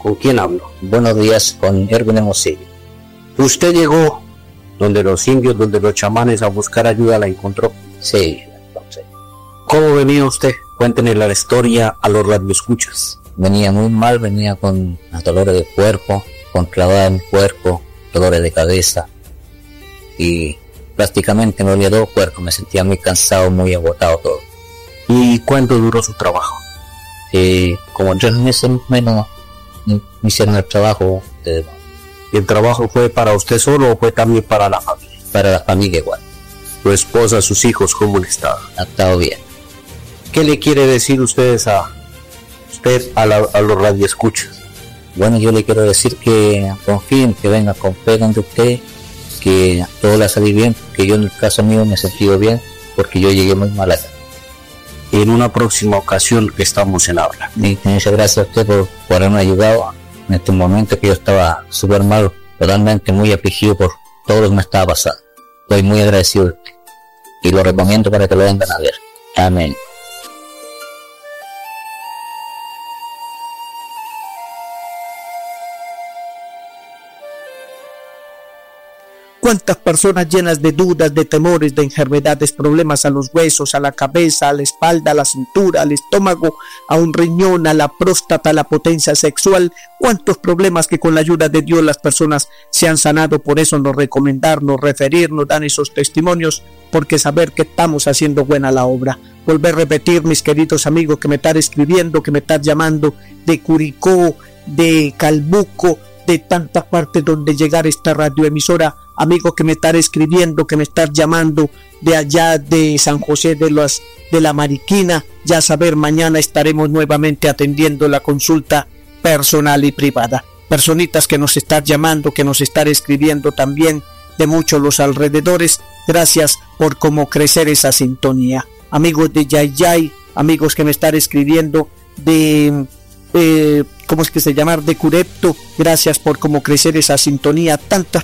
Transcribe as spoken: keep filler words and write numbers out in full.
¿Con quién hablo? Buenos días, con Erwin Hermosillo. ¿Usted llegó donde los indios, donde los chamanes a buscar ayuda, la encontró? Sí, sí. ¿Cómo venía usted? Cuéntenle la historia a los radioescuchas. Venía muy mal, venía con dolores de cuerpo, con clavada en el cuerpo, dolores de cabeza y prácticamente me dolía todo el cuerpo, me sentía muy cansado, muy agotado todo. ¿Y cuánto duró su trabajo? Eh, como tres meses menos me hicieron el trabajo. De... ¿Y el trabajo fue para usted solo o fue también para la familia? Para la familia igual. ¿Su esposa, sus hijos, cómo le estaba? Ha estado bien. ¿Qué le quiere decir ustedes a usted a, la, a los radioescuchas? Bueno, yo le quiero decir que confíen, que venga con fe donde usted, que todo le ha salido bien, que yo en el caso mío me he sentido bien, porque yo llegué muy mal acá. En una próxima ocasión que estamos en habla. Y muchas gracias a usted por, por haberme ayudado en este momento que yo estaba súper mal, totalmente muy afligido por todo lo que me estaba pasando. Estoy muy agradecido de usted y lo recomiendo para que lo vengan a ver. Amén. ¿Cuántas personas llenas de dudas, de temores, de enfermedades, problemas a los huesos, a la cabeza, a la espalda, a la cintura, al estómago, a un riñón, a la próstata, a la potencia sexual? ¿Cuántos problemas que con la ayuda de Dios las personas se han sanado? Por eso nos recomendarnos, referirnos, dan esos testimonios, porque saber que estamos haciendo buena la obra. Volver a repetir, mis queridos amigos, que me están escribiendo, que me están llamando de Curicó, de Calbuco, de tantas partes donde llegar esta radioemisora. Amigos que me están escribiendo, que me están llamando de allá de San José de las de la Mariquina, ya saber, mañana estaremos nuevamente atendiendo la consulta personal y privada. Personitas que nos están llamando, que nos están escribiendo también de muchos los alrededores, gracias por cómo crecer esa sintonía. Amigos de Yayay, amigos que me están escribiendo de eh, ¿cómo es que se llama? De Curepto, gracias por cómo crecer esa sintonía. Tantas